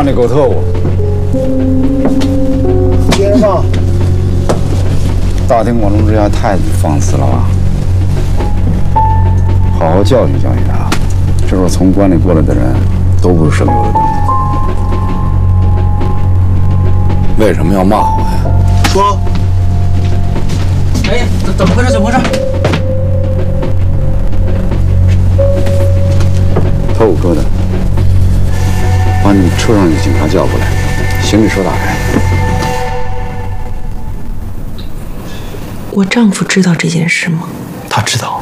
的狗特务。 先生， 大庭广众之下太放肆了吧？好好教训教训他。这时候从关里过来的人都不是省油的灯。为什么要骂我呀？ 说。 哎，怎么回事？怎么回事？ 特务说的，把你车上的警察叫过来，行李收打开。 我丈夫知道这件事吗？ 他知道。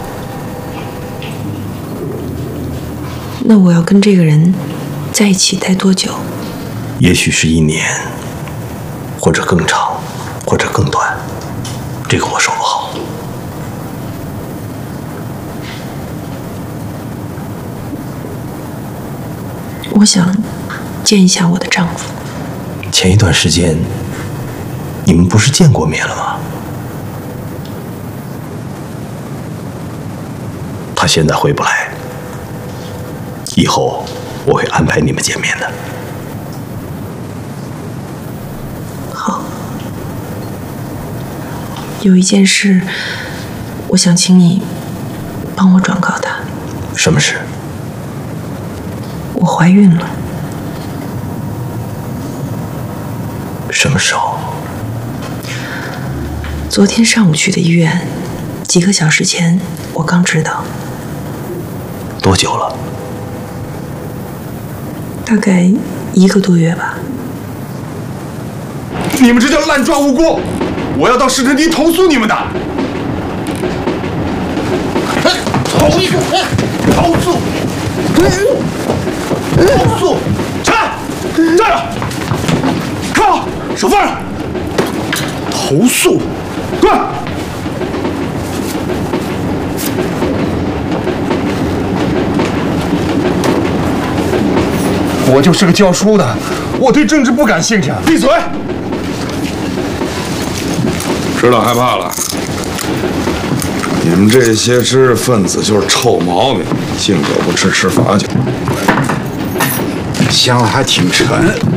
那我要跟这个人在一起待多久？ 也许是1年，或者更长，或者更短，这个我说不好。 我想见一下我的丈夫。 前一段时间，你们不是见过面了吗？他现在回不来，以后我会安排你们见面的。 好，有一件事，我想请你帮我转告他。 什么事？ 我怀孕了。 什么时候？ 昨天上午去的医院，几个小时前我刚知道。 多久了？ 大概1个多月吧。 你们这叫滥抓无辜！我要到市政厅投诉你们的！投诉！投诉！投诉！站！站着！看好，手放上！投诉！滚！我就是个教书的，我对政治不感兴趣。闭嘴！ 知道害怕了。你们这些知识分子就是臭毛病，敬酒不吃吃罚酒。 香的还挺沉。